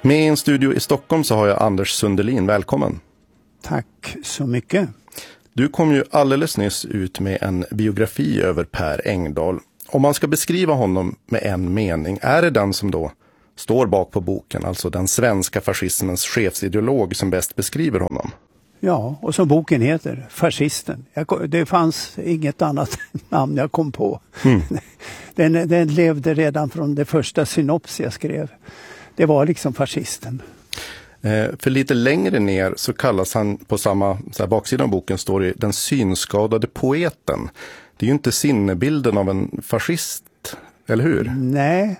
Med i en studio i Stockholm så har jag Anders Sundelin. Välkommen. Tack så mycket. Du kom ju alldeles nyss ut med en biografi över Per Engdahl. Om man ska beskriva honom med en mening, är det den som då står bak på boken, alltså den svenska fascismens chefsideolog som bäst beskriver honom? Ja, och som boken heter, Fascisten. Det fanns inget annat namn jag kom på. Den levde redan från det första synops jag skrev. Det var liksom Fascisten. För lite längre ner så kallas han på samma baksidan av boken står det den synskadade poeten. Det är ju inte sinnebilden av en fascist, eller hur? Nej,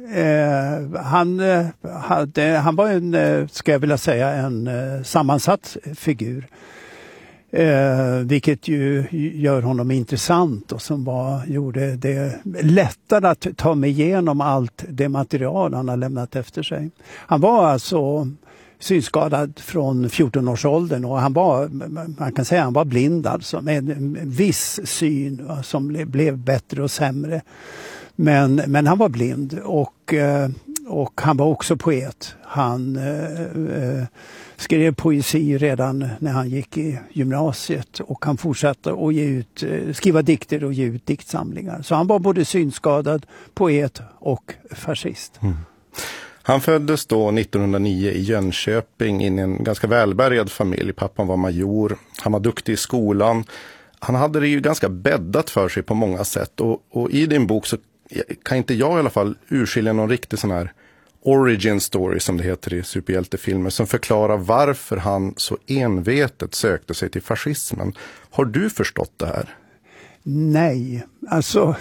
han var en, ska jag vilja säga, en sammansatt figur. Vilket ju gör honom intressant och som gjorde det lättare att ta mig igenom allt det material han har lämnat efter sig. Han var alltså synskadad från 14-årsåldern och man kan säga han var blind alltså, med en viss syn som blev bättre och sämre. Men han var blind och han var också poet. Han skrev poesi redan när han gick i gymnasiet och han fortsatte att skriva dikter och ge ut diktsamlingar. Så han var både synskadad, poet och fascist. Han föddes då 1909 i Jönköping in i en ganska välbärgad familj. Pappan var major, han var duktig i skolan. Han hade det ju ganska bäddat för sig på många sätt. Och i din bok så kan inte jag i alla fall urskilja någon riktig sån här origin story som det heter i superhjältefilmer som förklarar varför han så envetet sökte sig till fascismen. Har du förstått det här? Nej, alltså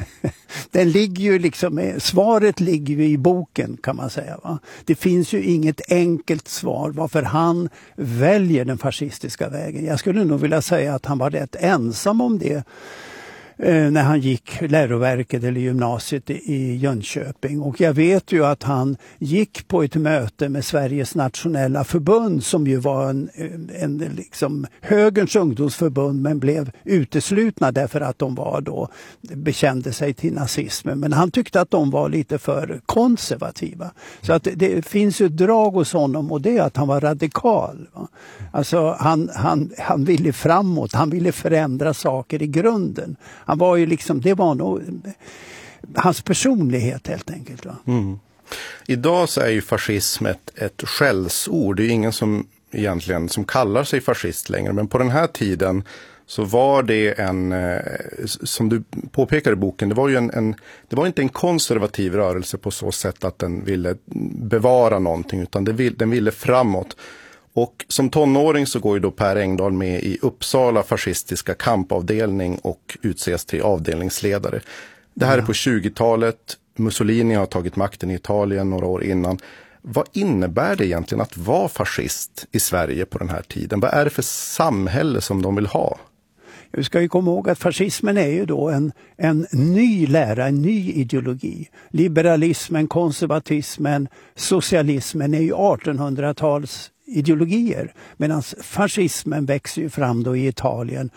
svaret ligger ju i boken kan man säga. Va? Det finns ju inget enkelt svar varför han väljer den fascistiska vägen. Jag skulle nog vilja säga att han var rätt ensam om det när han gick läroverket eller gymnasiet i Jönköping. Och jag vet ju att han gick på ett möte med Sveriges nationella förbund som ju var en liksom högerns ungdomsförbund men blev uteslutna därför att de bekände sig till nazismen. Men han tyckte att de var lite för konservativa. Så att det finns ju drag hos honom och det är att han var radikal. Va? Alltså han ville framåt, han ville förändra saker i grunden. Han var ju liksom, det var nog hans personlighet helt enkelt. Va? Idag så är ju fascism ett skällsord. Det är ingen som egentligen som kallar sig fascist längre. Men på den här tiden så var det som du påpekar i boken, det var ju det var inte en konservativ rörelse på så sätt att den ville bevara någonting utan den ville framåt. Och som tonåring så går ju då Per Engdahl med i Uppsala fascistiska kampavdelning och utses till avdelningsledare. Det här är på 20-talet. Mussolini har tagit makten i Italien några år innan. Vad innebär det egentligen att vara fascist i Sverige på den här tiden? Vad är det för samhälle som de vill ha? Vi ska ju komma ihåg att fascismen är ju då en ny lära, en ny ideologi. Liberalismen, konservatismen, socialismen är ju 1800-tals ideologier. Medan fascismen växer ju fram då i Italien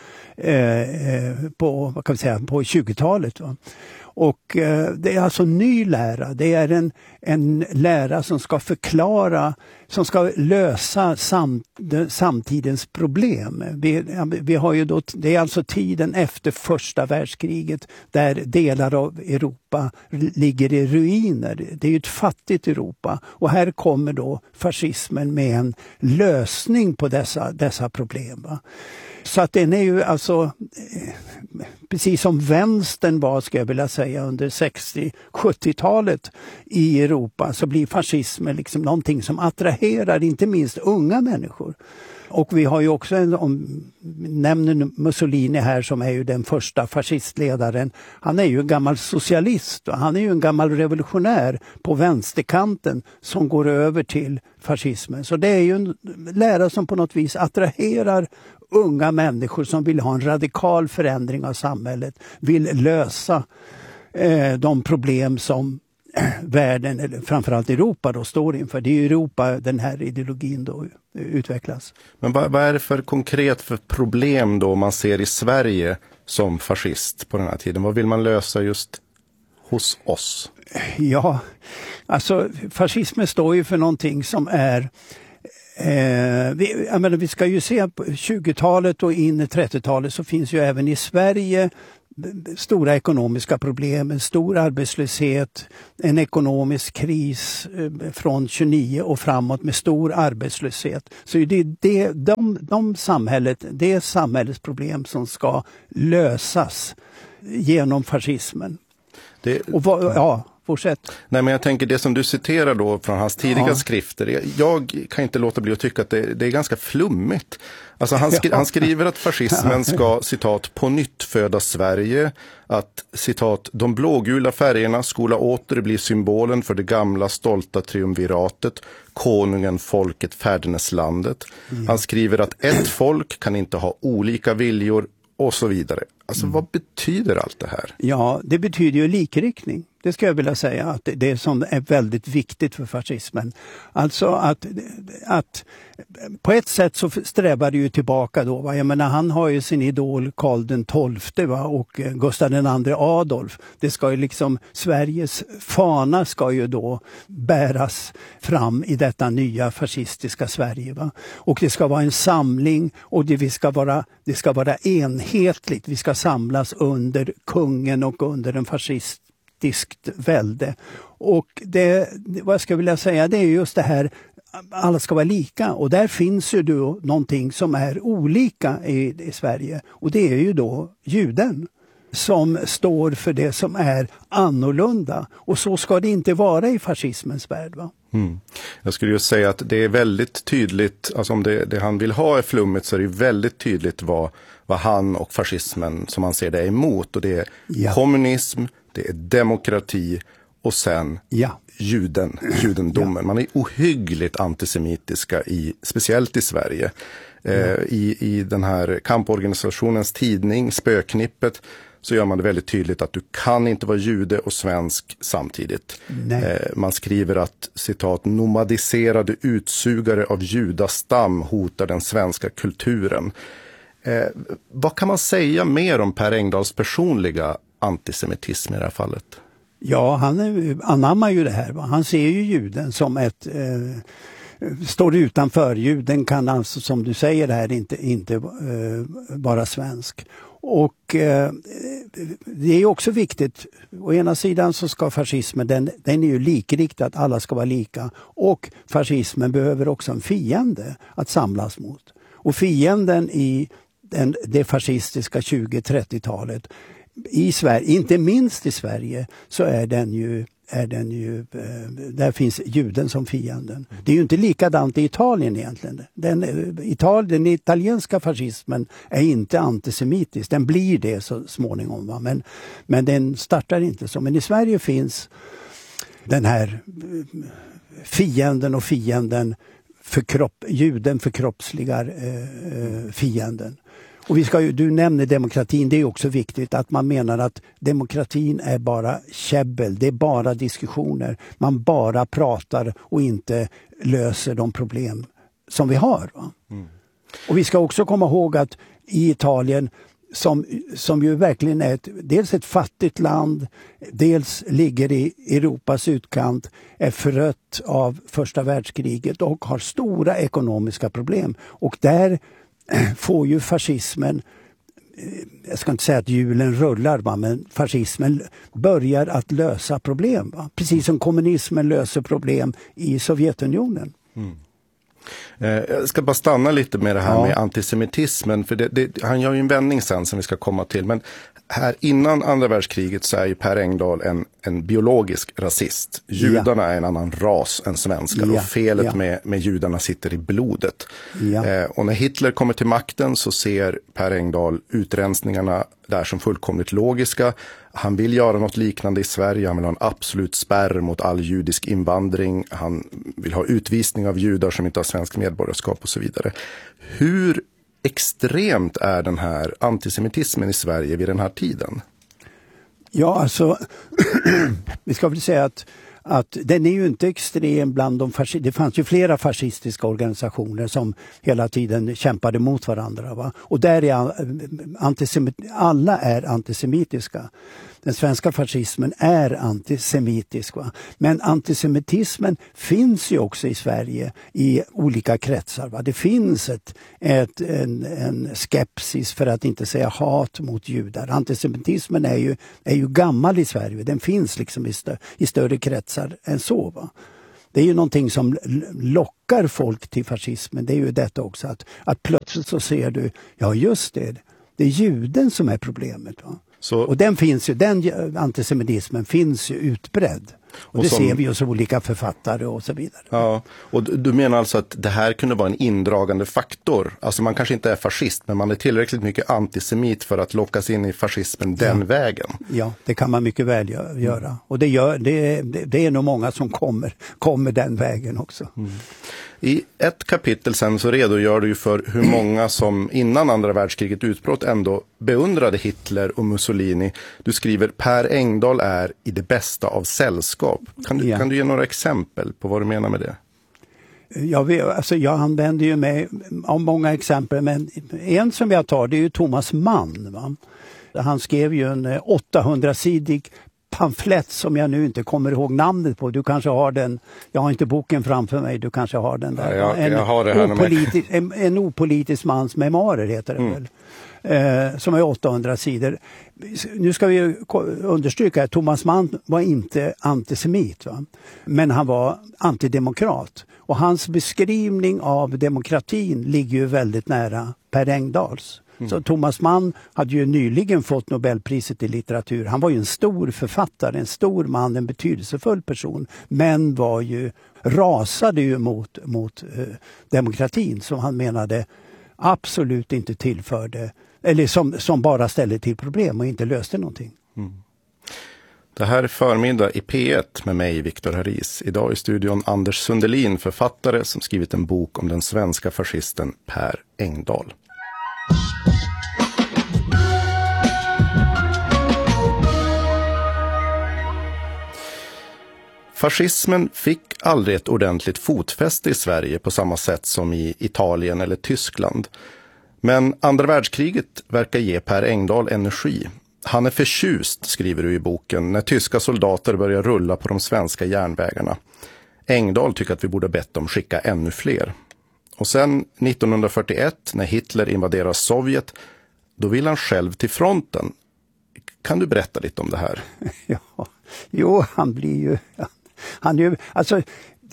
på 20-talet. Va? Och det är alltså en ny lära. Det är en lära som ska förklara, som ska lösa samtidens problem. Vi har ju då, det är alltså tiden efter första världskriget där delar av Europa ligger i ruiner. Det är ju ett fattigt Europa. Och här kommer då fascismen med en lösning på dessa problem. Va? Så att den är ju alltså, precis som vänstern var, ska jag vilja säga, under 60-70-talet i Europa, så blir fascismen liksom någonting som attraherar inte minst unga människor. Och vi har ju också, nämner Mussolini här som är ju den första fascistledaren. Han är ju en gammal socialist och han är ju en gammal revolutionär på vänsterkanten som går över till fascismen. Så det är ju en lära som på något vis attraherar unga människor som vill ha en radikal förändring av samhället, vill lösa de problem som världen, eller framförallt Europa då, står inför. Det är i Europa den här ideologin då utvecklas. Men vad är det för konkret för problem då man ser i Sverige som fascist på den här tiden? Vad vill man lösa just hos oss? Ja, alltså fascismen står ju för någonting som är vi ska ju se på 20-talet och in i 30-talet så finns ju även i Sverige stora ekonomiska problem, en stor arbetslöshet, en ekonomisk kris från 29 och framåt med stor arbetslöshet. Så det är det samhällets problem som ska lösas genom fascismen. Fortsätt. Nej, men jag tänker det som du citerar då från hans tidiga skrifter. Jag kan inte låta bli att tycka att det är ganska flummigt. Alltså han skriver att fascismen ska, citat, på nytt föda Sverige. Att, citat, de blågula färgerna skola åter bli symbolen för det gamla stolta triumviratet. Konungen, folket, fäderneslandet. Han skriver att ett folk kan inte ha olika viljor och så vidare. Alltså vad betyder allt det här? Ja, det betyder ju likriktning. Det ska jag vilja säga att det som är väldigt viktigt för fascismen. Alltså att på ett sätt så strävar det ju tillbaka då. Va? Jag menar, han har ju sin idol Karl den XII och Gustav II Adolf. Det ska ju liksom, Sveriges fana ska ju då bäras fram i detta nya fascistiska Sverige. Va? Och det ska vara en samling och det ska vara enhetligt. Vi ska samlas under kungen och under en fascistiskt välde. Och vad jag ska vilja säga, det är just det här, alla ska vara lika. Och där finns ju då någonting som är olika i Sverige. Och det är ju då juden som står för det som är annorlunda. Och så ska det inte vara i fascismens värld, va? Jag skulle ju säga att det är väldigt tydligt, alltså om det han vill ha är flummet, så är det väldigt tydligt vad han och fascismen som han ser det är emot. Och det är kommunism, det är demokrati och sen judendomen. Ja. Man är ohyggligt antisemitiska, speciellt i Sverige. I den här kamporganisationens tidning, Spöknippet, så gör man det väldigt tydligt att du kan inte vara jude och svensk samtidigt. Man skriver att, citat, nomadiserade utsugare av judastam hotar den svenska kulturen. Vad kan man säga mer om Per Engdahls personliga antisemitism i det här fallet? Ja, han anammar ju det här. Va? Han ser ju juden som ett... står utanför. Juden kan alltså, som du säger här, inte vara svensk. Och det är också viktigt. Å ena sidan så ska fascismen, den är ju likriktad, alla ska vara lika. Och fascismen behöver också en fiende att samlas mot. Och fienden i det fascistiska 20-30-talet i Sverige, inte minst i Sverige, så är den ju där finns juden som fienden. Det är ju inte likadant i Italien egentligen. Den italienska fascismen är inte antisemitisk. Den blir det så småningom. Va? Men den startar inte så. Men i Sverige finns den här fienden juden förkroppsligar fienden. Och du nämner demokratin, det är också viktigt att man menar att demokratin är bara käbbel, det är bara diskussioner. Man bara pratar och inte löser de problem som vi har. Va? Och vi ska också komma ihåg att i Italien, som ju verkligen är dels ett fattigt land, dels ligger i Europas utkant, är förött av första världskriget och har stora ekonomiska problem. Och där får ju fascismen, jag ska inte säga att hjulen rullar, va, men fascismen börjar att lösa problem. Va? Precis som kommunismen löser problem i Sovjetunionen. Jag ska bara stanna lite med det här med antisemitismen, för han gör ju en vändning sen som vi ska komma till, men här innan andra världskriget så är ju Per Engdahl en biologisk rasist. Judarna är en annan ras än svenskar och felet med judarna sitter i blodet. Och när Hitler kommer till makten så ser Per Engdahl utrensningarna där som fullkomligt logiska. Han vill göra något liknande i Sverige. Han vill ha en absolut spärr mot all judisk invandring. Han vill ha utvisning av judar som inte har svensk medborgarskap och så vidare. Hur extremt är den här antisemitismen i Sverige vid den här tiden? Ja, alltså vi ska väl säga att den är ju inte extrem bland det fanns ju flera fascistiska organisationer som hela tiden kämpade mot varandra. Va? Och där är alla är antisemitiska. Den svenska fascismen är antisemitisk. Va? Men antisemitismen finns ju också i Sverige i olika kretsar. Va? Det finns en skepsis, för att inte säga hat, mot judar. Antisemitismen är ju gammal i Sverige. Den finns liksom i större kretsar än så. Va? Det är ju någonting som lockar folk till fascismen. Det är ju detta också, att plötsligt så ser du, ja just det är juden som är problemet. Va? Och den antisemitismen finns ju utbredd. Och det ser vi hos olika författare och så vidare. Ja, och du menar alltså att det här kunde vara en indragande faktor? Alltså man kanske inte är fascist, men man är tillräckligt mycket antisemit för att lockas in i fascismen den vägen? Ja, det kan man mycket väl göra. Och det är nog många som kommer den vägen också. Mm. I ett kapitel sen så redogör du ju för hur många som innan andra världskriget utbrott ändå beundrade Hitler och Mussolini. Du skriver, Per Engdahl är i det bästa av sällskap. Kan du ge några exempel på vad du menar med det? Jag använder ju mig av många exempel, men en som jag tar, det är ju Thomas Mann. Va? Han skrev ju en 800-sidig pamflett som jag nu inte kommer ihåg namnet på. Du kanske har den. Jag har inte boken framför mig. Du kanske har den där. Ja, jag har det här en opolitisk mans memoarer heter det väl. Som är 800 sidor. Nu ska vi understryka att Thomas Mann var inte antisemit. Va? Men han var antidemokrat. Och hans beskrivning av demokratin ligger ju väldigt nära Per Engdahls. Så Thomas Mann hade ju nyligen fått Nobelpriset i litteratur. Han var ju en stor författare, en stor man, en betydelsefull person. Men rasade ju mot demokratin som han menade absolut inte tillförde, eller som bara ställde till problem och inte löste någonting. Mm. Det här är Förmiddag i P1 med mig, Viktor Haris. Idag i studion Anders Sundelin, författare som skrivit en bok om den svenska fascisten Per Engdahl. Fascismen fick aldrig ett ordentligt fotfäste i Sverige på samma sätt som i Italien eller Tyskland. Men andra världskriget verkar ge Per Engdahl energi. Han är förtjust, skriver du i boken, när tyska soldater börjar rulla på de svenska järnvägarna. Engdahl tycker att vi borde bett dem skicka ännu fler. Och sen 1941, när Hitler invaderar Sovjet, då vill han själv till fronten. Kan du berätta lite om det här? Jo, han blir ju... alltså,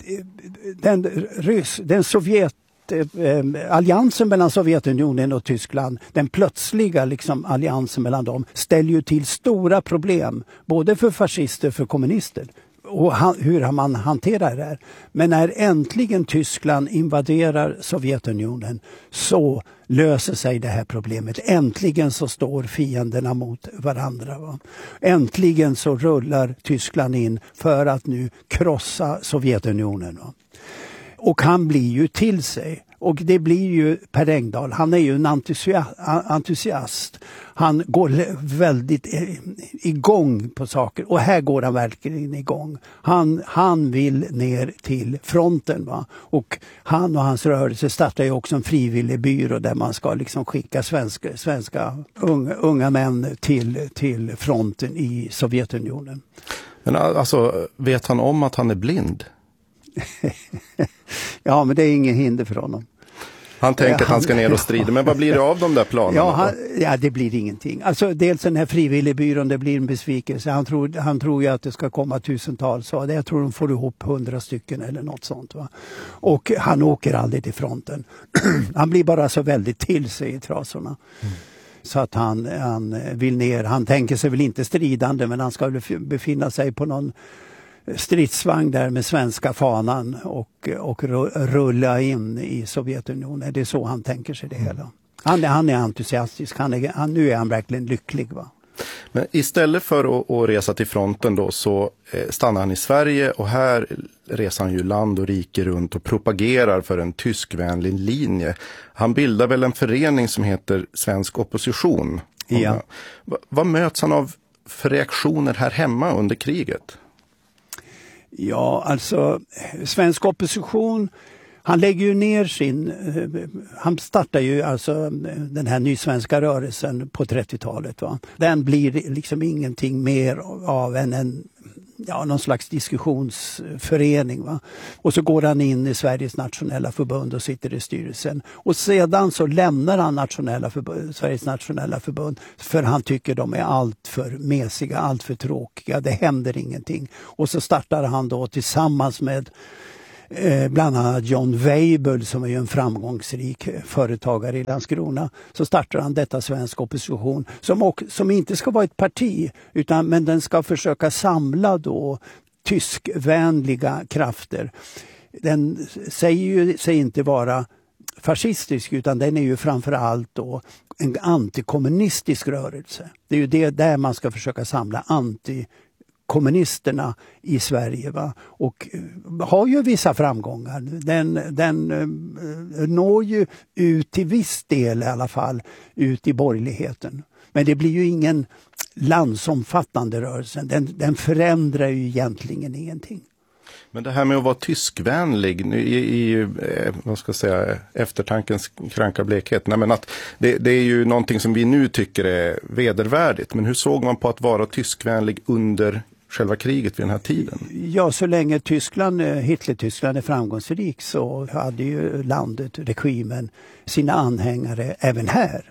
alliansen mellan Sovjetunionen och Tyskland, den plötsliga alliansen mellan dem, ställer ju till stora problem, både för fascister och för kommunister. Och hur man hanterar det här. Men när äntligen Tyskland invaderar Sovjetunionen så löser sig det här problemet. Äntligen så står fienderna mot varandra. Va? Äntligen så rullar Tyskland in för att nu krossa Sovjetunionen. Va? Och han blir ju till sig. Och det blir ju Per Engdahl. Han är ju en entusiast. Han går väldigt igång på saker. Och här går han verkligen igång. Han vill ner till fronten. Va? Och han och hans rörelse startar ju också en frivillig byrå där man ska skicka svenska unga män till fronten i Sovjetunionen. Men alltså, vet han om att han är blind? Ja, men det är ingen hinder för honom. Han tänker att han ska ner och strida, men vad blir det av de där planerna? Ja, det blir ingenting. Alltså dels den här frivilligbyrån, det blir en besvikelse. Han tror ju att det ska komma tusentals. Så jag tror de får ihop 100 stycken eller något sånt. Va? Och han åker aldrig till fronten. Han blir bara så väldigt till sig i trasorna. Mm. Så att han vill ner. Han tänker sig väl inte stridande, men han ska väl befinna sig på någon stridsvagn där med svenska fanan och rulla in i Sovjetunionen. Det är så han tänker sig det hela. Han är entusiastisk. Nu är han verkligen lycklig. Va? Men istället för att resa till fronten då så stannar han i Sverige och här reser han ju land och rike runt och propagerar för en tyskvänlig linje. Han bildar väl en förening som heter Svensk opposition. Ja. Vad möts han av för reaktioner här hemma under kriget? Ja, alltså svensk opposition Han lägger ju ner han startar ju alltså den här nysvenska rörelsen på 30-talet. Va? Den blir liksom ingenting mer av än någon slags diskussionsförening. Va? Och så går han in i Sveriges nationella förbund och sitter i styrelsen. Och sedan så lämnar han Sveriges nationella förbund för han tycker de är allt för mesiga, allt för tråkiga. Det händer ingenting. Och så startar han då tillsammans med bland annat John Weibull som är ju en framgångsrik företagare i Landskrona, så startar han detta svensk opposition som inte ska vara ett parti men den ska försöka samla då tyskvänliga krafter. Den säger ju sig inte vara fascistisk utan den är ju framförallt då en antikommunistisk rörelse. Det är ju det där man ska försöka samla kommunisterna i Sverige, va? Och har ju vissa framgångar. Den når ju ut till viss del i alla fall ut i borgerligheten. Men det blir ju ingen landsomfattande rörelse. Den förändrar ju egentligen ingenting. Men det här med att vara tyskvänlig i vad ska jag säga, eftertankens kranka blekhet. Nej, men att det är ju någonting som vi nu tycker är vedervärdigt. Men hur såg man på att vara tyskvänlig under själva kriget vid den här tiden? Ja, så länge Hitler-Tyskland är framgångsrik så hade ju regimen, sina anhängare även här.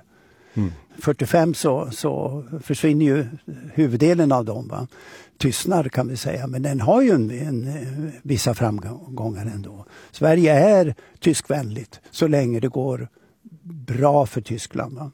45 så försvinner ju huvuddelen av dem, va? Tystnar kan vi säga, men den har ju vissa framgångar ändå. Sverige är tyskvänligt så länge det går bra för Tyskland. Va?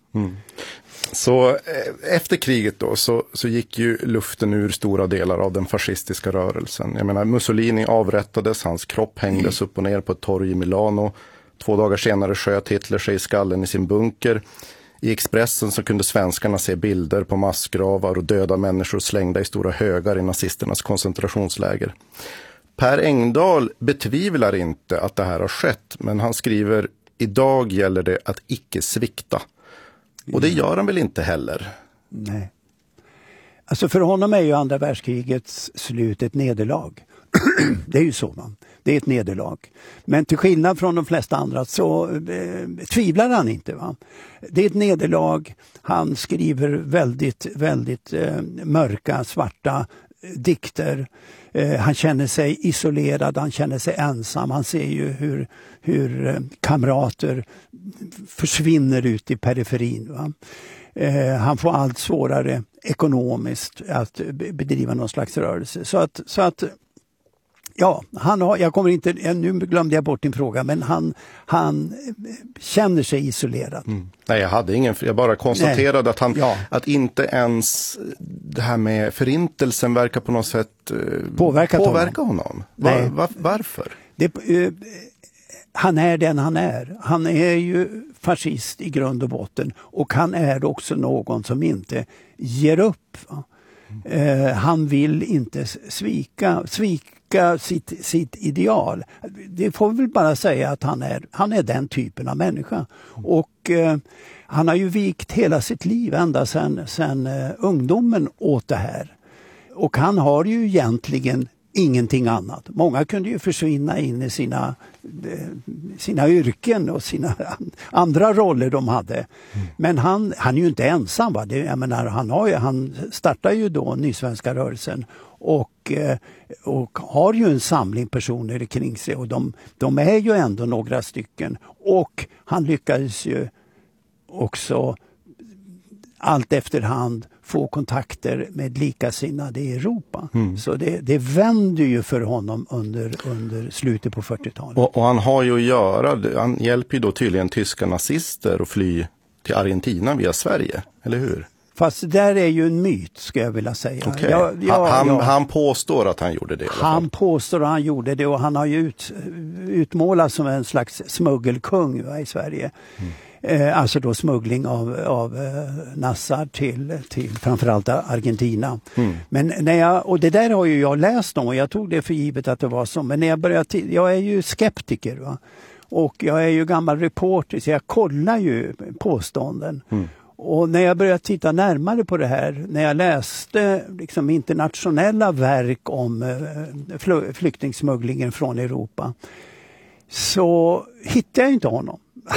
Så efter kriget då så gick ju luften ur stora delar av den fascistiska rörelsen. Jag menar, Mussolini avrättades, hans kropp hängdes upp och ner på ett torg i Milano. 2 dagar senare sköt Hitler sig i skallen i sin bunker. I Expressen så kunde svenskarna se bilder på massgravar och döda människor slängda i stora högar i nazisternas koncentrationsläger. Per Engdahl betvivlar inte att det här har skett, men han skriver: idag gäller det att icke svikta. Och det gör han väl inte heller? Nej. Alltså för honom är ju andra världskrigets slut ett nederlag. Det är ju så, man. Det är ett nederlag. Men till skillnad från de flesta andra så tvivlar han inte. Va? Det är ett nederlag. Han skriver väldigt, väldigt mörka, svarta dikter. Han känner sig isolerad, han känner sig ensam. Han ser ju hur kamrater försvinner ut i periferin. Va? Han får allt svårare ekonomiskt att bedriva någon slags rörelse. Så att ja, jag kommer inte, nu glömde jag bort din fråga, men han känner sig isolerad. Nej, jag bara konstaterade att att inte ens det här med förintelsen verkar på något sätt påverka honom. Varför? Han är den han är. Han är ju fascist i grund och botten och han är också någon som inte ger upp. Va? Han vill inte svika sitt ideal. Det får vi väl bara säga att han är den typen av människa. Och han har ju vikt hela sitt liv ända sedan ungdomen åt det här. Och han har ju egentligen ingenting annat. Många kunde ju försvinna in i sina yrken och sina andra roller de hade. Men han är ju inte ensam. Va? Jag menar, han startar ju då nysvenska rörelsen och har ju en samling personer kring sig och de är ju ändå några stycken. Och han lyckades ju också allt efterhand få kontakter med likasinnade i Europa. Så det vänder ju för honom under slutet på 40-talet. Och han har ju att göra, han hjälper ju då tydligen tyska nazister att fly till Argentina via Sverige, eller hur? Fast där är ju en myt, ska jag vilja säga. Okay. Han påstår att han gjorde det i alla fall. Han påstår att han gjorde det och han har ju utmålats som en slags smuggelkung i Sverige. Alltså då smuggling av nassar till framförallt Argentina. Men och det där har ju jag läst om och jag tog det för givet att det var så. Men när jag är ju skeptiker, va? Och jag är ju gammal reporter så jag kollar ju påståenden. Och när jag började titta närmare på det här, när jag läste liksom internationella verk om flyktingsmugglingen från Europa, så hittade jag inte honom.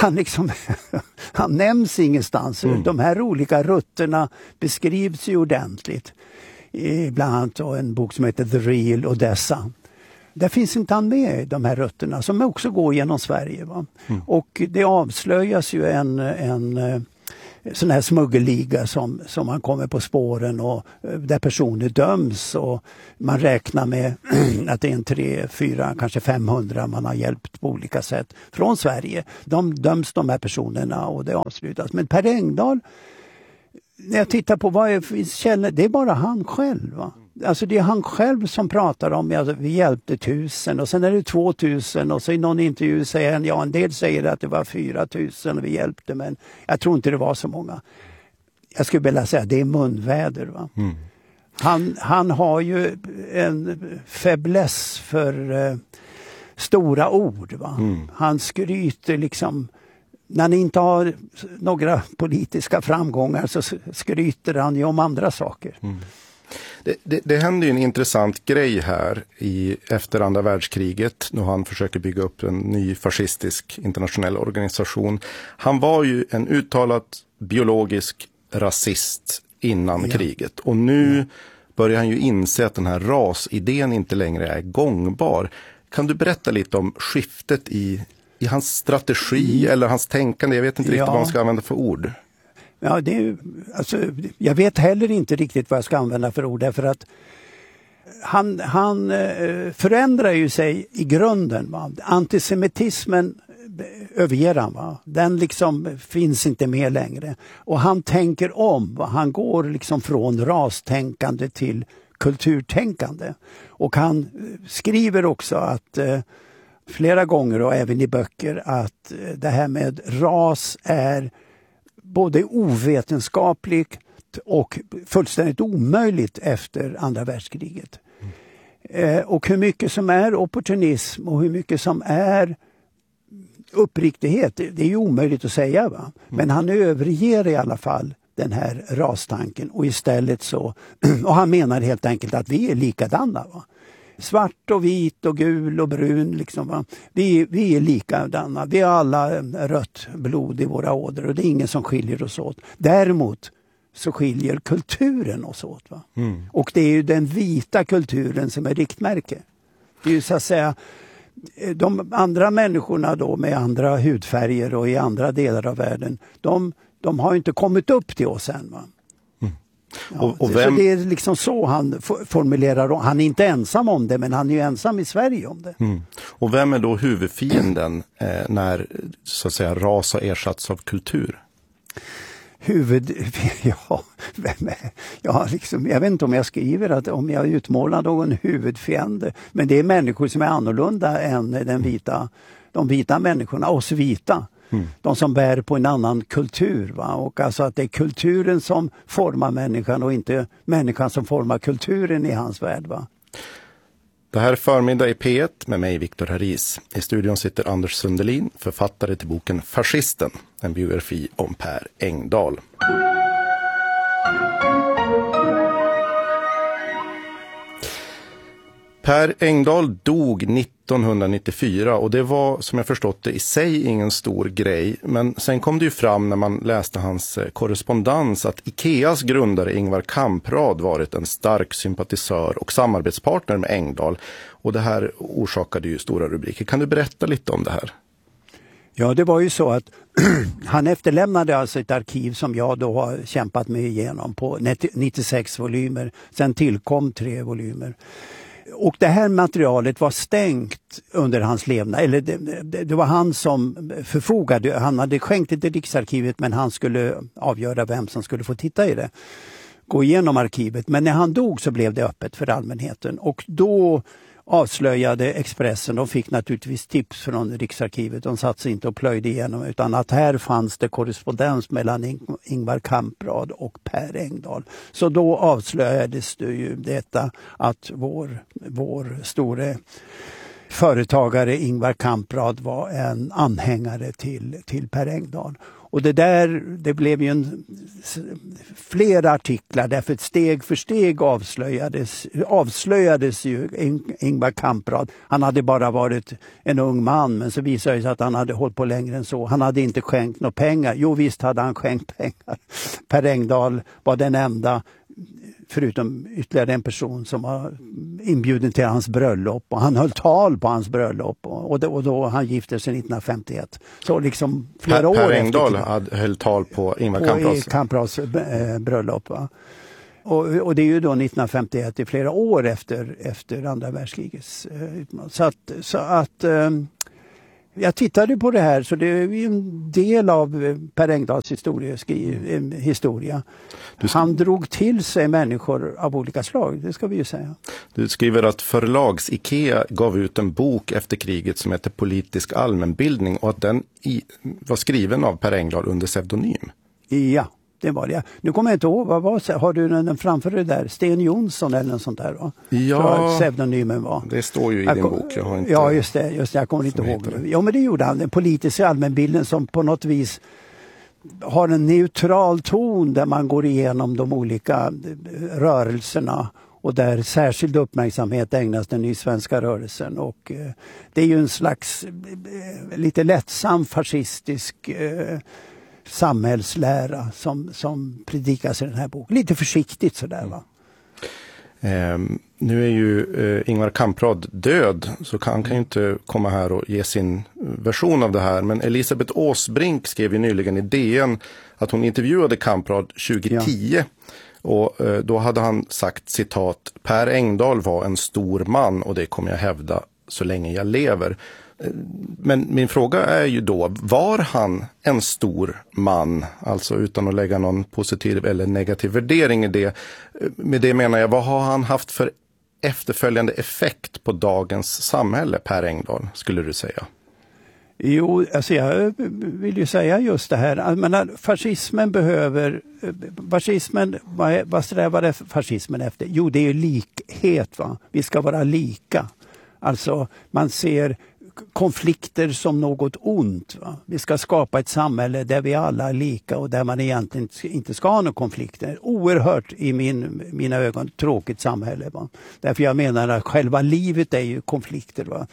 Han nämns ingenstans. De här olika rutterna beskrivs ju ordentligt. Bland annat en bok som heter The Real Odessa. Där finns inte han med i de här rutterna som också går genom Sverige. Va? Och det avslöjas ju en sån här smuggelliga som man kommer på spåren och där personer döms och man räknar med att det är 3, 4, kanske 500 man har hjälpt på olika sätt från Sverige. De döms de här personerna och det avslutas. Men Per Engdahl, när jag tittar på vad finns källor, det är bara han själv. Va? Alltså det är han själv som pratar om vi hjälpte 1000 och sen är det 2000 och så i någon intervju säger han, en del säger att det var 4000 och vi hjälpte, men jag tror inte det var så många. Jag skulle vilja säga det är munväder. Va? Han har ju en fäbless för stora ord. Va? Han skryter liksom. När han inte har några politiska framgångar så skryter han ju om andra saker. Det händer ju en intressant grej här efter andra världskriget när han försöker bygga upp en ny fascistisk internationell organisation. Han var ju en uttalat biologisk rasist innan kriget och nu börjar han ju inse att den här rasidén inte längre är gångbar. Kan du berätta lite om skiftet i hans strategi eller hans tänkande? Jag vet inte riktigt vad man ska använda för ord. Ja, jag vet heller inte riktigt vad jag ska använda för ord därför att han förändrar ju sig i grunden. Va? Antisemitismen överger han. Va? Den liksom finns inte med längre. Och han tänker om. Va? Han går liksom från rastänkande till kulturtänkande. Och han skriver också att flera gånger och även i böcker att det här med ras är både ovetenskapligt och fullständigt omöjligt efter andra världskriget. Och hur mycket som är opportunism och hur mycket som är uppriktighet, det är ju omöjligt att säga. Va? Men han överger i alla fall den här rastanken och istället så, och han menar helt enkelt att vi är likadana. Va? Svart och vit och gul och brun. Liksom, va? Vi är likadana. Vi har alla rött blod i våra ådror och det är ingen som skiljer oss åt. Däremot så skiljer kulturen oss åt. Va? Och det är ju den vita kulturen som är riktmärke. Det är ju så att säga de andra människorna då med andra hudfärger och i andra delar av världen, de har inte kommit upp till oss än. Va? Ja, så det är liksom så han formulerar. Han är inte ensam om det, men han är ju ensam i Sverige om det. Och vem är då huvudfienden när så att säga ras har ersatts av kultur? Jag vet inte om jag skriver att om jag utmålar någon huvudfiende, men det är människor som är annorlunda än de vita människorna, oss vita. De som bär på en annan kultur. Va? Och alltså att det är kulturen som formar människan och inte människan som formar kulturen i hans värld. Va? Det här är Förmiddag i P1 med mig, Viktor Haris. I studion sitter Anders Sundelin, författare till boken Fascisten, en biografi om Per Engdahl. Per Engdahl dog 1994 och det var, som jag förstått det, i sig ingen stor grej. Men sen kom det ju fram när man läste hans korrespondens att Ikeas grundare Ingvar Kamprad varit en stark sympatisör och samarbetspartner med Engdahl. Och det här orsakade ju stora rubriker. Kan du berätta lite om det här? Ja, det var ju så att han efterlämnade alltså ett arkiv som jag då har kämpat mig igenom på 96 volymer. Sen tillkom 3 volymer. Och det här materialet var stängt under hans levnad. Eller det var han som förfogade. Han hade skänkt det till Riksarkivet, men han skulle avgöra vem som skulle få titta i det. Gå igenom arkivet. Men när han dog så blev det öppet för allmänheten. Och då avslöjade Expressen och fick naturligtvis tips från Riksarkivet. De satt sig inte och plöjde igenom, utan att här fanns det korrespondens mellan Ingvar Kamprad och Per Engdahl. Så då avslöjades det ju detta att vår store företagare Ingvar Kamprad var en anhängare till Per Engdahl. Och det blev ju flera artiklar därför att steg för steg avslöjades ju Ingvar Kamprad. Han hade bara varit en ung man, men så visade det sig att han hade hållit på längre än så. Han hade inte skänkt några pengar. Jo, visst hade han skänkt pengar. Per Engdahl var den enda, förutom ytterligare en person som var inbjuden till hans bröllop, och han höll tal på hans bröllop och då han gifte sig 1951. Så liksom flera år Per efter. Engdahl höll tal på Ingvar Kamprads bröllop. Va? Och det är ju då 1951, i flera år efter andra världskrigets så att jag tittade på det här, så det är en del av Per Engdahls historia. Han drog till sig människor av olika slag, det ska vi ju säga. Du skriver att förlags-IKEA gav ut en bok efter kriget som heter Politisk allmänbildning och att den var skriven av Per Engdahl under pseudonym. Ja, det var det. Nu kommer jag inte ihåg, har du den framför dig där? Sten Jonsson eller något sånt där, va? Ja, pseudonymen var. Det står ju i din bok. Jag har inte, ja, just det. Jag kommer inte ihåg det. Ja, men det gjorde han. Den politiska allmänbilden som på något vis har en neutral ton där man går igenom de olika rörelserna och där särskild uppmärksamhet ägnas den nysvenska rörelsen. Och det är ju en slags lite lättsam fascistisk samhällslära som predikas i den här boken. Lite försiktigt sådär, va? Nu är ju Ingvar Kamprad död, så han kan ju inte komma här och ge sin version av det här. Men Elisabeth Åsbrink skrev ju nyligen i DN att hon intervjuade Kamprad 2010. Ja. Och då hade han sagt, citat, Per Engdahl var en stor man och det kommer jag hävda så länge jag lever. Men min fråga är ju då, var han en stor man? Alltså utan att lägga någon positiv eller negativ värdering i det. Med det menar jag, vad har han haft för efterföljande effekt på dagens samhälle, Per Engdahl, skulle du säga? Jo, alltså jag vill ju säga just det här. Jag menar, vad strävar fascismen efter? Jo, det är likhet, va? Vi ska vara lika. Alltså, man ser konflikter som något ont. Va? Vi ska skapa ett samhälle där vi alla är lika och där man egentligen inte ska ha några konflikter. Oerhört i mina ögon tråkigt samhälle. Va? Därför jag menar att själva livet är ju konflikter. Va?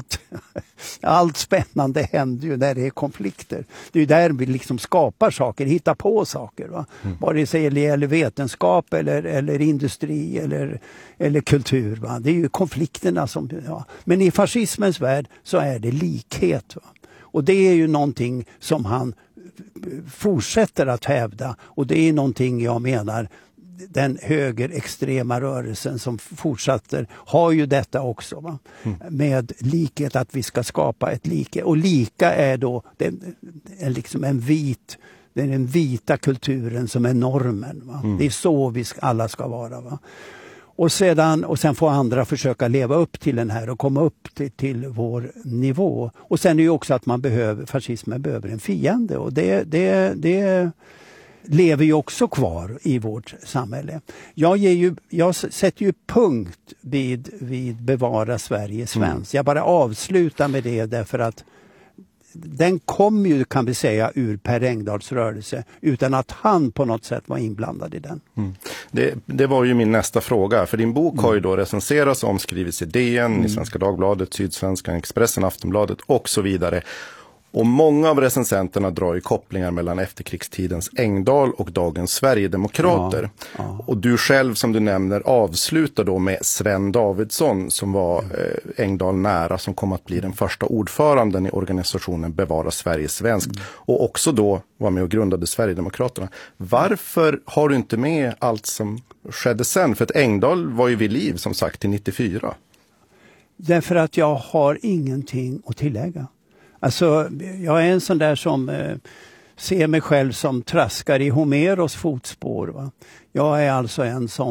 Allt spännande händer ju när det är konflikter. Det är ju där vi liksom skapar saker, hittar på saker. Va? Vare sig det gäller vetenskap eller industri eller kultur. Va? Det är ju konflikterna som... Ja. Men i fascismens värld så är det likhet. Va? Och det är ju någonting som han fortsätter att hävda. Och det är någonting jag menar, den högerextrema rörelsen som fortsätter har ju detta också. Va? Med likhet, att vi ska skapa ett like. Och lika är då liksom den vita kulturen som är normen. Va? Det är så vi alla ska vara. Va? Och sen får andra försöka leva upp till den här och komma upp till vår nivå. Och sen är det ju också att fascismen behöver en fiende. Och det lever ju också kvar i vårt samhälle. Jag sätter ju punkt vid bevara Sverige svenskt. Jag bara avslutar med det därför att den kom ju, kan vi säga, ur Per Engdahls rörelse utan att han på något sätt var inblandad i den. Det var ju min nästa fråga, för din bok har ju då recenserats och omskrivits i DN, i Svenska Dagbladet, Sydsvenskan, Expressen, Aftonbladet och så vidare. Och många av recensenterna drar ju kopplingar mellan efterkrigstidens Engdahl och dagens Sverigedemokrater. Ja. Och du själv, som du nämner, avslutar då med Sven Davidsson som var Engdahl nära, som kom att bli den första ordföranden i organisationen Bevara Sverige svenskt. Och också då var med och grundade Sverigedemokraterna. Varför har du inte med allt som skedde sen? För att Engdahl var ju vid liv, som sagt, till 94. Därför att jag har ingenting att tillägga. Alltså, jag är en sån där som ser mig själv som traskar i Homeros fotspår. Va? Jag är alltså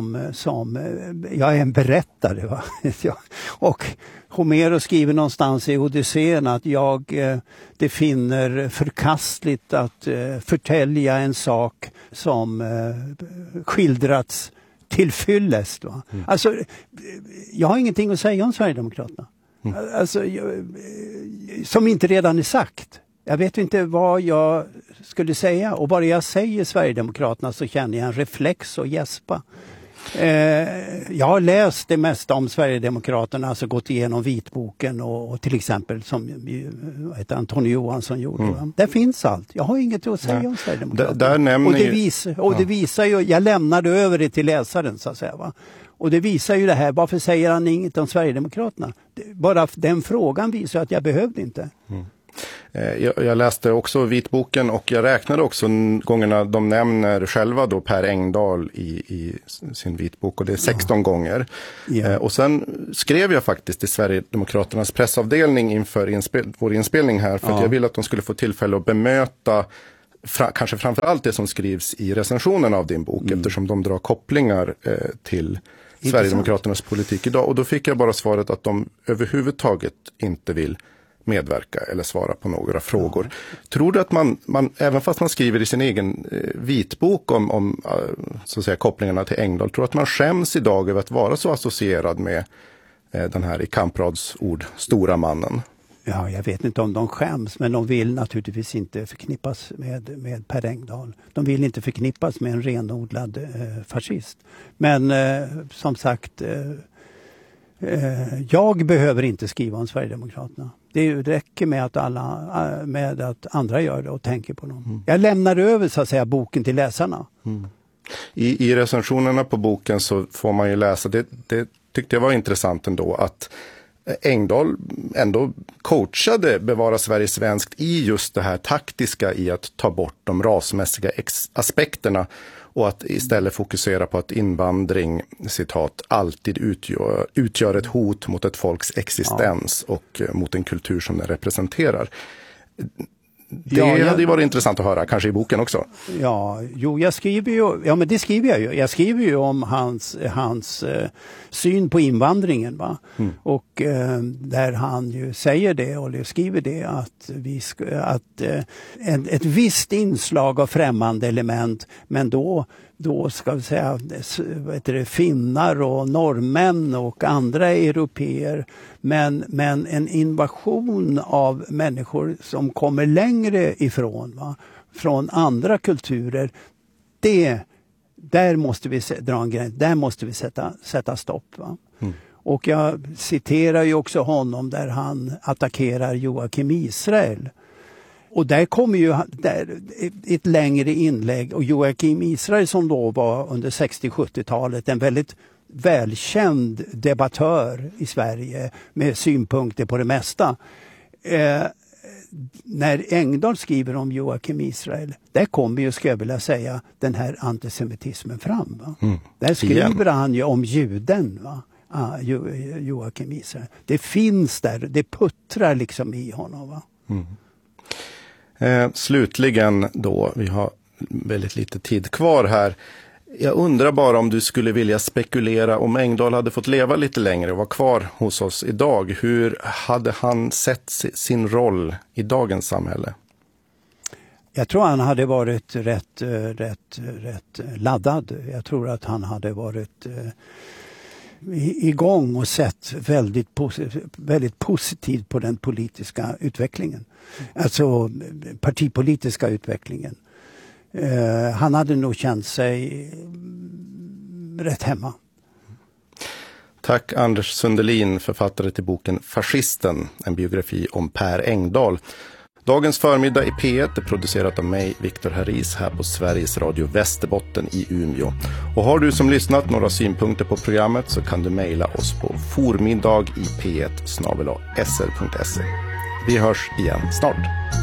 jag är en berättare. Va? Och Homeros skriver någonstans i Odysseen att det finner förkastligt att förtälja en sak som skildrats till fyllest. Va? Alltså, jag har ingenting att säga om Sverigedemokraterna. Alltså, som inte redan är sagt. Jag vet inte vad jag skulle säga, och bara jag säger Sverigedemokraterna så känner jag en reflex och gäspa. Jag har läst det mesta om Sverigedemokraterna, alltså gått igenom vitboken och till exempel som Antonio Johansson gjorde. Där finns allt. Jag har inget att säga om Sverigedemokraterna. Och det visar ju, jag lämnade över det till läsaren så att säga, va? Och det visar ju det här, varför säger han inget om Sverigedemokraterna? Bara den frågan visar att jag behövde inte. Jag läste också vitboken och jag räknade också gångerna de nämner själva då Per Engdahl i sin vitbok, och det är 16 gånger. Ja. Och sen skrev jag faktiskt i Sverigedemokraternas pressavdelning inför vår inspelning här för att jag ville att de skulle få tillfälle att bemöta kanske framförallt det som skrivs i recensionen av din bok eftersom de drar kopplingar till Sverigedemokraternas politik idag. Och då fick jag bara svaret att de överhuvudtaget inte vill medverka eller svara på några frågor. Tror du att man även fast man skriver i sin egen vitbok om så att säga, kopplingarna till Engdahl, tror att man skäms idag över att vara så associerad med den här i Kamprads ord stora mannen? Ja, jag vet inte om de skäms, men de vill naturligtvis inte förknippas med Per Engdahl. De vill inte förknippas med en renodlad fascist. Men som sagt, jag behöver inte skriva om Sverigedemokraterna. Det räcker med att andra gör det och tänker på dem. Jag lämnar över så att säga boken till läsarna. I recensionerna på boken så får man ju läsa, det tyckte jag var intressant ändå, att Engdahl ändå coachade Bevara Sverige svenskt i just det här taktiska i att ta bort de rasmässiga aspekterna och att istället fokusera på att invandring, citat, alltid utgör ett hot mot ett folks existens och mot en kultur som den representerar. Det hade ju varit intressant att höra, kanske i boken också. Jag skriver ju, men det skriver jag ju. Jag skriver ju om hans syn på invandringen, va? Och där han ju säger det och skriver det att ett visst inslag av främmande element, men då ska vi säga finnar och norrmän och andra europeer, men en invasion av människor som kommer längre ifrån, va? Från andra kulturer, där måste vi dra en gräns, där måste vi sätta stopp, va? Och jag citerar ju också honom där han attackerar Joakim Israel. Och där kommer ju ett längre inlägg, och Joakim Israel som då var under 60-70-talet en väldigt välkänd debattör i Sverige med synpunkter på det mesta. När Engdahl skriver om Joakim Israel, där kommer ju, ska jag vilja säga, den här antisemitismen fram. Va? Där skriver han ju om juden, va? Joakim Israel. Det finns där, det puttrar liksom i honom, va? Slutligen då, vi har väldigt lite tid kvar här. Jag undrar bara om du skulle vilja spekulera om Engdahl hade fått leva lite längre och vara kvar hos oss idag. Hur hade han sett sin roll i dagens samhälle? Jag tror han hade varit rätt laddad. Jag tror att han hade varit igång och sett väldigt positivt på den politiska utvecklingen. Alltså partipolitiska utvecklingen. Han hade nog känt sig rätt hemma. Tack Anders Sundelin, författare till boken Fascisten, en biografi om Per Engdahl. Dagens förmiddag i P1 är producerat av mig, Viktor Harris, här på Sveriges Radio Västerbotten i Umeå. Och har du som lyssnat några synpunkter på programmet så kan du mejla oss på formiddag.i p1@sr.se. Vi hörs igen snart.